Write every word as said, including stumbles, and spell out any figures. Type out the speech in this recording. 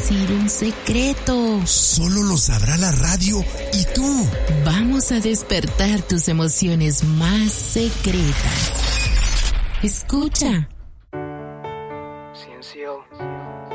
decir un secreto. Solo lo sabrá la radio y tú. Vamos a despertar tus emociones más secretas. Escucha. Ciencio.